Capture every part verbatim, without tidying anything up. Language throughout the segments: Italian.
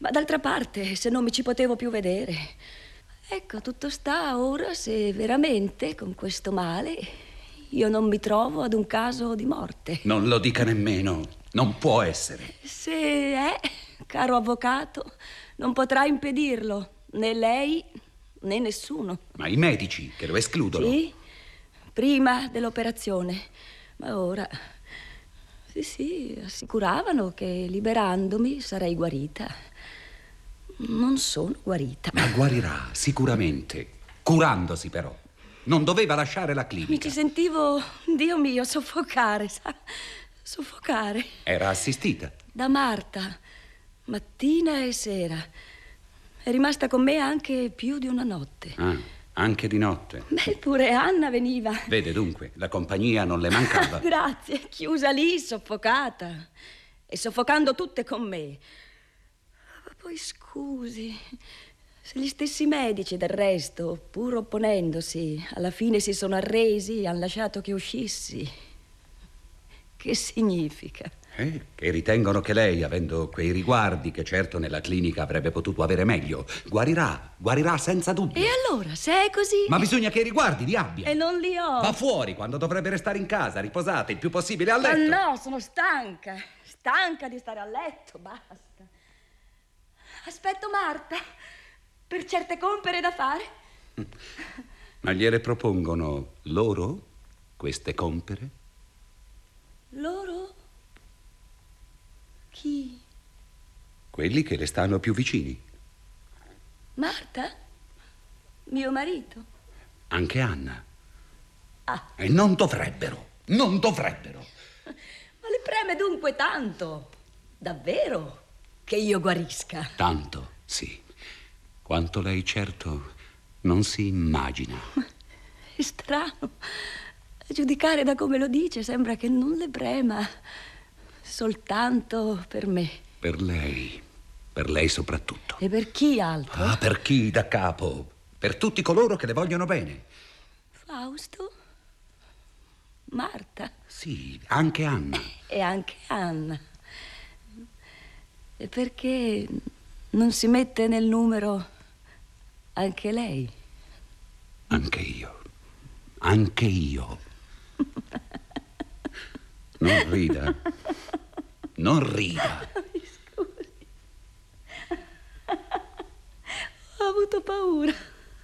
Ma d'altra parte, se non mi ci potevo più vedere. Ecco, tutto sta ora se veramente con questo male io non mi trovo ad un caso di morte. Non lo dica nemmeno, non può essere. Se è, caro avvocato, non potrà impedirlo, né lei né nessuno. Ma i medici che lo escludono? Sì, prima dell'operazione, ma ora... Sì, sì, assicuravano che liberandomi sarei guarita. Non sono guarita. Ma guarirà, sicuramente. Curandosi, però. Non doveva lasciare la clinica. Mi ci sentivo, Dio mio, soffocare, sa? Soffocare. Era assistita? Da Marta, mattina e sera. È rimasta con me anche più di una notte. Ah, anche di notte. Beh, pure Anna veniva. Vede dunque, la compagnia non le mancava. Grazie, chiusa lì, soffocata. E soffocando tutte con me. Ma poi scusi, se gli stessi medici del resto, pur opponendosi, alla fine si sono arresi e hanno lasciato che uscissi. Che significa? Eh, che ritengono che lei, avendo quei riguardi che certo nella clinica avrebbe potuto avere meglio, guarirà, guarirà senza dubbio. E allora, se è così... Ma bisogna che i riguardi li abbia. E non li ho. Va fuori quando dovrebbe restare in casa, riposata il più possibile a letto. Ma no, sono stanca. Stanca di stare a letto, basta. Aspetto Marta per certe compere da fare. Ma gliele propongono loro queste compere? Loro? Chi? Quelli che le stanno più vicini. Marta? Mio marito? Anche Anna. Ah. E non dovrebbero, non dovrebbero. Ma le preme dunque tanto, davvero, che io guarisca? Tanto, sì. Quanto lei certo non si immagina. È strano. A giudicare da come lo dice, sembra che non le prema soltanto per me. Per lei, per lei soprattutto. E per chi altro? Ah, per chi da capo? Per tutti coloro che le vogliono bene. Fausto? Marta? Sì, anche Anna. E anche Anna. E perché non si mette nel numero anche lei? Anche io. Anche io. Non rida. Non rida. Mi scusi. Ho avuto paura.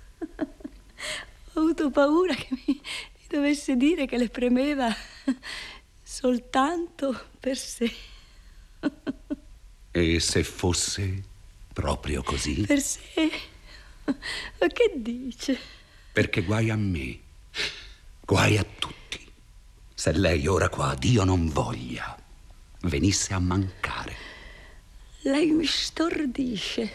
Ho avuto paura che mi, mi dovesse dire che le premeva soltanto per sé. E se fosse proprio così? Per sé? Ma che dice? Perché guai a me, guai a tutti. Se lei ora qua, Dio non voglia, venisse a mancare. Lei mi stordisce.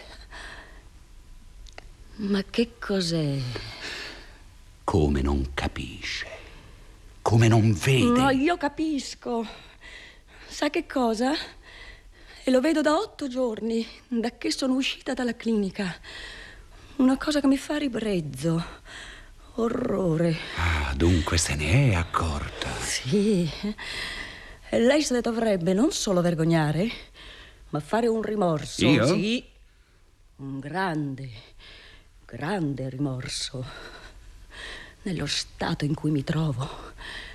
Ma che cos'è? Come non capisce, come non vede. No, io capisco. Sa che cosa? E lo vedo da otto giorni, da che sono uscita dalla clinica. Una cosa che mi fa ribrezzo. Orrore. Ah, dunque se ne è accorta. Sì. E lei se ne dovrebbe non solo vergognare, ma fare un rimorso. Io? Sì. Un grande, grande rimorso. Nello stato in cui mi trovo.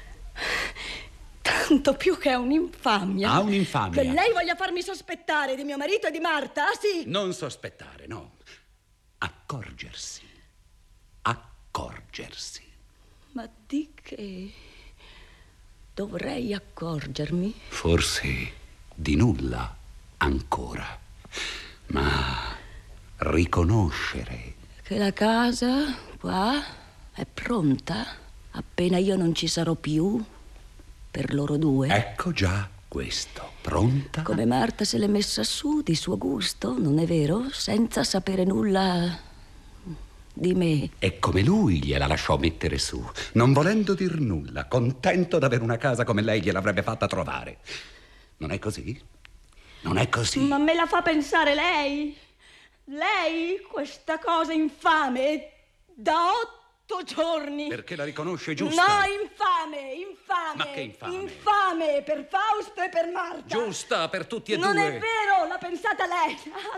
Tanto più che è un'infamia. Ah, un'infamia. Che lei voglia farmi sospettare di mio marito e di Marta, ah, sì. Non sospettare, no. Accorgersi. Accorgersi. Ma di che dovrei accorgermi? Forse di nulla ancora. Ma riconoscere. Che la casa qua è pronta appena io non ci sarò più per loro due. Ecco già questo, pronta? Come Marta se l'è messa su di suo gusto, non è vero? Senza sapere nulla di me. E come lui gliela lasciò mettere su, non volendo dir nulla, contento d'avere una casa come lei gliel'avrebbe fatta trovare. Non è così? Non è così? Ma me la fa pensare lei? Lei, questa cosa infame, da otto giorni. Perché la riconosce giusta? No, infame, infame. Ma che infame? Infame per Fausto e per Marta. Giusta per tutti e non due. Non è vero, l'ha pensata lei.